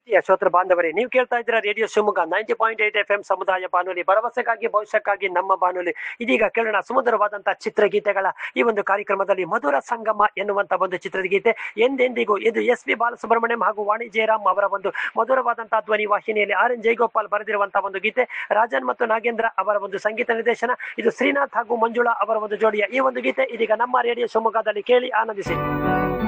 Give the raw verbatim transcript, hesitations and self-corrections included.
ಪ್ರಿಯ ಶ್ರೋತೃ ಬಾಂಧವರೇ, ನೀವು ಕೇಳ್ತಾ ಇದ್ದೀರಾ radio Shivamogga ninety point eight F M ಸಮುದಾಯ ಬಾನುಲಿ, ಭರವಸೆಗಾಗಿ ಭವಿಷ್ಯಕ್ಕಾಗಿ ನಮ್ಮ ಬಾನುಲಿ. ಇದೀಗ ಕೇಳೋಣ ಸುಮಧುರವಾದಂತಹ ಚಿತ್ರಗೀತೆಗಳ ಈ ಒಂದು ಕಾರ್ಯಕ್ರಮದಲ್ಲಿ ಮಧುರ ಸಂಗಮ ಎನ್ನುವಂತ ಒಂದು ಚಿತ್ರಗೀತೆ. ಎಂದೆಂದಿಗೂ ಇದು ಎಸ್ ಪಿ ಬಾಲಸುಬ್ರಹ್ಮಣ್ಯಂ ಹಾಗೂ ವಾಣಿ ಜಯರಾಮ್ ಅವರ ಒಂದು ಮಧುರವಾದಂತಹ ಧ್ವನಿ ವಾಹಿನಿಯಲ್ಲಿ ಆರ್ ಎನ್ ಜಯಗೋಪಾಲ್ ಬರೆದಿರುವಂತಹ ಒಂದು ಗೀತೆ. ರಾಜನ್ ಮತ್ತು ನಾಗೇಂದ್ರ ಅವರ ಒಂದು ಸಂಗೀತ ನಿರ್ದೇಶನ. ಇದು ಶ್ರೀನಾಥ್ ಹಾಗೂ ಮಂಜುಳಾ ಅವರ ಒಂದು ಜೋಡಿಯ ಈ ಒಂದು ಗೀತೆ ಇದೀಗ ನಮ್ಮ ರೇಡಿಯೋ ಶಿವಮೊಗ್ಗದಲ್ಲಿ ಕೇಳಿ ಆನಂದಿಸಿ.